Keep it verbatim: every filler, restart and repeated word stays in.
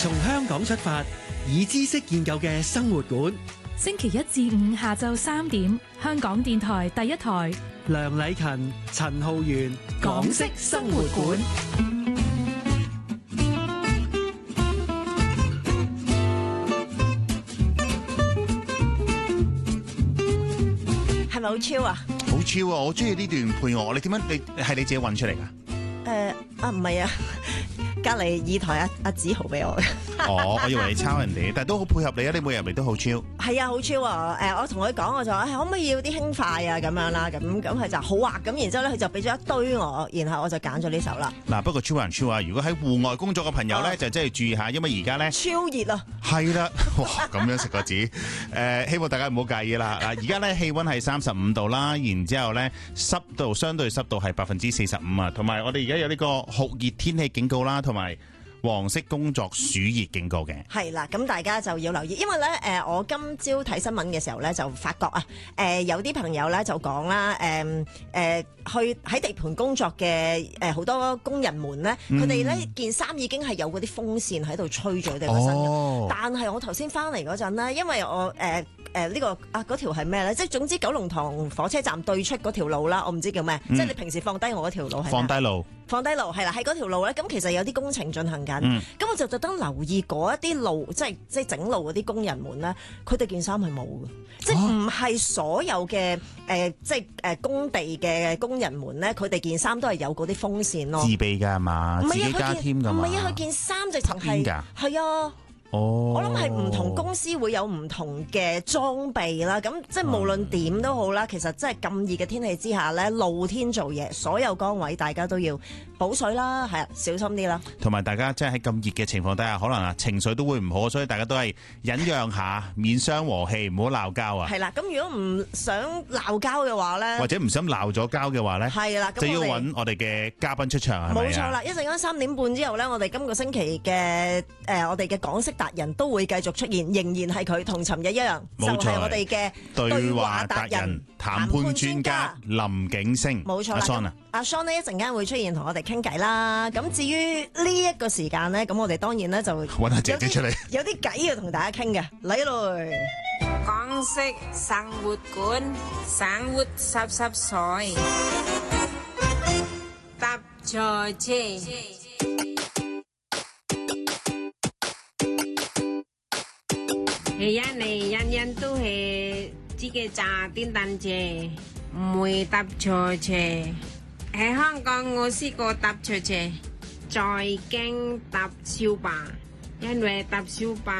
從香港出發，以知識建構嘅生活館。 星期一至五下晝三點，香港電台第一台。 梁禮勤、陳浩源，港式生活館。 係咪好超啊？ 好超啊！我中意呢段配樂。你點樣？你係你自己揾出嚟噶？ 誒、呃、啊，唔係啊，隔離二台阿阿子豪俾我嘅。 哦，我以為你抄人哋，但係都好配合你啊！你每日嚟都好超。 係啊，好超啊！誒、呃，我同佢講，我就話、哎、可唔可以要啲輕快啊咁樣啦，咁咁佢就好啊，咁然之後咧佢就俾咗一堆我，然後我就揀咗呢首啦。 嗱，不過超人超啊！如果喺戶外工作嘅朋友咧，啊、就真係注意下，因為而家咧超熱啊！ 係啦，哇，咁樣食個字，誒、呃，希望大家唔好介意啦。嗱，而家咧氣溫係三十五度啦，然之後咧濕度相對濕度係百分之四十五啊，同埋我哋而家有呢個酷熱天氣警告啦，同埋黃色工作暑熱警告嘅。 係啦，咁大家就要留意，因為咧誒、呃，我今朝睇新聞嘅時候咧就發覺啊，誒、呃、有啲朋友咧就講啦，誒、呃、誒、呃、去喺地盤工作嘅誒好多工人們咧，佢哋咧件衫已經係有嗰啲風扇喺度吹住佢哋個身嘅。哦、但係我頭先翻嚟嗰陣咧，因為我誒。呃誒、呃這個、呢個啊嗰條係咩咧？即係總之九龍塘火車站對出嗰條路啦，我唔知叫咩。嗯、即係你平時放低我嗰條路係放低路，放低路係啦，喺嗰條路咧。咁其實有啲工程進行緊，咁、嗯、我就特登留意嗰一啲路，即係即係整路嗰啲工人們咧，佢哋件衫係冇嘅，即係唔係所有嘅誒、呃，即係誒、呃、工地嘅工人們咧，佢哋件衫都係有嗰啲風扇咯。自備㗎係嘛？自己加添㗎嘛？ 唔係啊，佢件衫直情係係啊。 Oh. 我諗係唔同公司會有唔同嘅裝備啦，咁即係無論點都好啦，其實真係咁熱嘅天氣之下咧，露天做嘢，所有崗位大家都要補水啦，係啊，小心啲啦。同埋大家即係喺咁熱嘅情況底下，可能啊情緒都會唔好，所以大家都係忍讓下，免傷和氣，唔好鬧交啊。係啦，咁如果唔想鬧交嘅話咧，或者唔想鬧咗交嘅話咧，係啦，就要揾我哋嘅嘉賓出場係咪啊？冇錯啦，一陣間三點半之後咧，我哋今個星期嘅誒、呃、我哋嘅港式達人都會繼續出現，仍然係佢同尋日一樣，就係、是、我哋嘅對話達人、談判專家林景星。冇錯啦，阿 Son 啊，阿 Son 呢一陣間會出現同我哋傾偈啦。咁至於呢一個時間咧，咁我哋當然咧就揾下姐姐出嚟，有啲偈要同大家傾嘅，嚟來。 港式生活館，生活濕濕碎，搭錯車。係啊，你人人都係自己揸電單車，唔會搭錯車。喺香港我試過搭錯車，再驚搭小巴，因為搭小巴